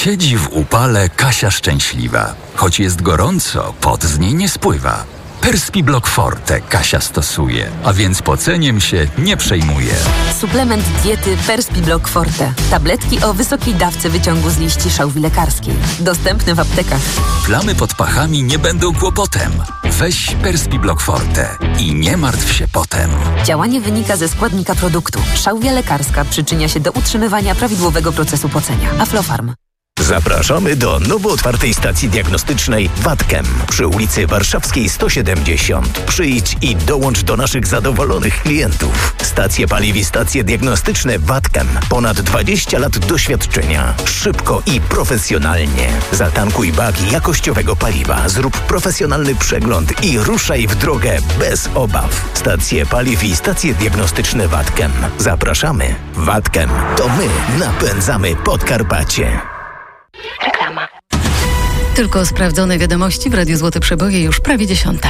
Siedzi w upale Kasia szczęśliwa. Choć jest gorąco, pot z niej nie spływa. Perspiblock Forte Kasia stosuje, a więc poceniem się nie przejmuje. Suplement diety Perspiblock Forte. Tabletki o wysokiej dawce wyciągu z liści szałwi lekarskiej. Dostępne w aptekach. Plamy pod pachami nie będą kłopotem. Weź Perspiblock Forte i nie martw się potem. Działanie wynika ze składnika produktu. Szałwia lekarska przyczynia się do utrzymywania prawidłowego procesu pocenia. Aflofarm. Zapraszamy do nowo otwartej stacji diagnostycznej Watkem przy ulicy Warszawskiej 170. Przyjdź i dołącz do naszych zadowolonych klientów. Stacje paliw i stacje diagnostyczne Watkem. Ponad 20 lat doświadczenia. Szybko i profesjonalnie. Zatankuj baki jakościowego paliwa, zrób profesjonalny przegląd i ruszaj w drogę bez obaw. Stacje paliw i stacje diagnostyczne Watkem. Zapraszamy. Watkem. To my napędzamy Podkarpacie. Reklama. Tylko sprawdzone wiadomości w Radiu Złote Przeboje już prawie 10:00.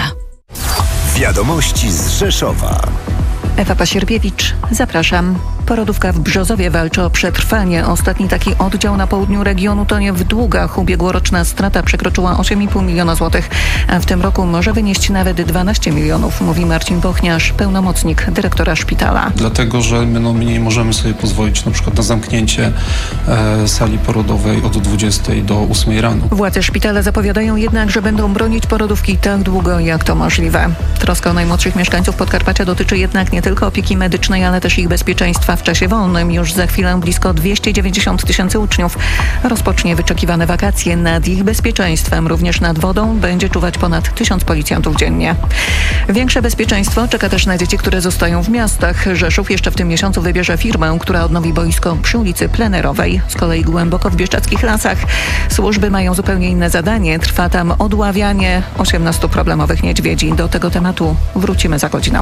Wiadomości z Rzeszowa. Ewa Pasierbiewicz, zapraszam. Porodówka w Brzozowie walczy o przetrwanie. Ostatni taki oddział na południu regionu to nie w Długach. Ubiegłoroczna strata przekroczyła 8,5 miliona złotych, a w tym roku może wynieść nawet 12 milionów, mówi Marcin Bochniarz, pełnomocnik dyrektora szpitala. Dlatego, że my nie możemy sobie pozwolić na przykład na zamknięcie sali porodowej od 20 do 8 rano. Władze szpitala zapowiadają jednak, że będą bronić porodówki tak długo, jak to możliwe. Troska o najmłodszych mieszkańców Podkarpacia dotyczy jednak nie tylko opieki medycznej, ale też ich bezpieczeństwa w czasie wolnym. Już za chwilę blisko 290 tysięcy uczniów rozpocznie wyczekiwane wakacje. Nad ich bezpieczeństwem, również nad wodą, będzie czuwać ponad 1000 policjantów dziennie. Większe bezpieczeństwo czeka też na dzieci, które zostają w miastach. Rzeszów jeszcze w tym miesiącu wybierze firmę, która odnowi boisko przy ulicy Plenerowej. Z kolei głęboko w Bieszczadzkich Lasach służby mają zupełnie inne zadanie. Trwa tam odławianie 18 problemowych niedźwiedzi. Do tego tematu wrócimy za godzinę.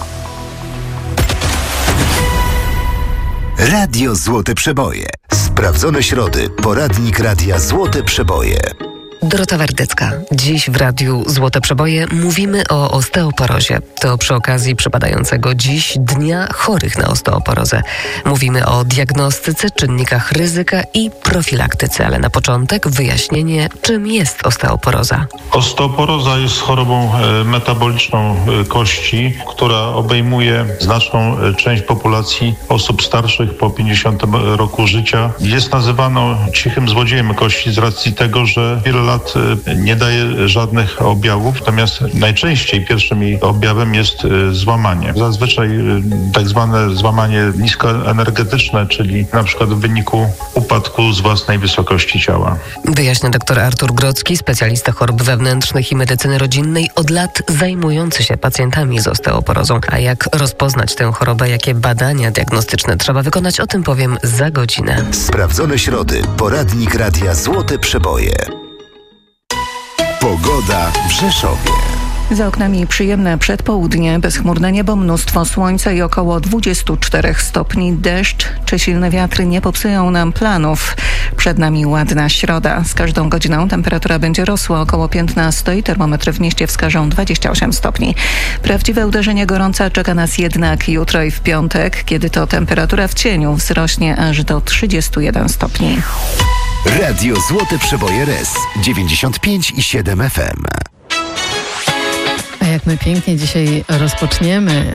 Radio Złote Przeboje. Sprawdzone środy. Poradnik Radia Złote Przeboje. Dorota Wardecka. Dziś w Radiu Złote Przeboje mówimy o osteoporozie. To przy okazji przypadającego dziś Dnia Chorych na Osteoporozę. Mówimy o diagnostyce, czynnikach ryzyka i profilaktyce, ale na początek wyjaśnienie, czym jest osteoporoza. Osteoporoza jest chorobą metaboliczną kości, która obejmuje znaczną część populacji osób starszych po 50 roku życia. Jest nazywana cichym złodziejem kości z racji tego, że wiele lat nie daje żadnych objawów, natomiast najczęściej pierwszym jej objawem jest złamanie. Zazwyczaj tak zwane złamanie niskoenergetyczne, czyli na przykład w wyniku upadku z własnej wysokości ciała. Wyjaśnia dr Artur Grodzki, specjalista chorób wewnętrznych i medycyny rodzinnej, od lat zajmujący się pacjentami z osteoporozą. A jak rozpoznać tę chorobę, jakie badania diagnostyczne trzeba wykonać, o tym powiem za godzinę. Sprawdzone środy. Poradnik Radia Złote Przeboje. Pogoda w Rzeszowie. Za oknami przyjemne przedpołudnie, bezchmurne niebo, mnóstwo słońca i około 24 stopni. Deszcz czy silny wiatr nie popsują nam planów. Przed nami ładna środa. Z każdą godziną temperatura będzie rosła około 15 i termometry w mieście wskażą 28 stopni. Prawdziwe uderzenie gorąca czeka nas jednak jutro i w piątek, kiedy to temperatura w cieniu wzrośnie aż do 31 stopni. Radio Złote Przeboje RES 95,7 FM. A jak my pięknie dzisiaj rozpoczniemy